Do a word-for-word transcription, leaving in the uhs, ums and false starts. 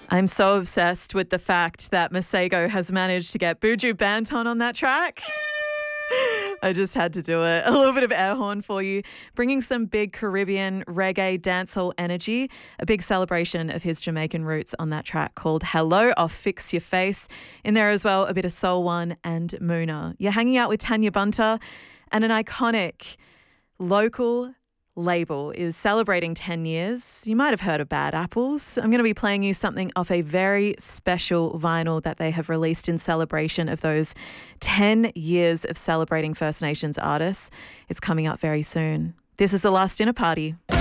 I'm so obsessed with the fact that Masego has managed to get Buju Banton on that track. I just had to do it. A little bit of air horn for you, bringing some big Caribbean reggae dancehall energy, a big celebration of his Jamaican roots on that track called Hello, I'll Fix Your Face. In there as well, a bit of Soul One and Moona. You're hanging out with Tanya Bunter, and an iconic local label is celebrating ten years. You might have heard of Bad Apples. I'm going to be playing you something off a very special vinyl that they have released in celebration of those ten years of celebrating First Nations artists. It's coming up very soon. This is The Last Dinner Party.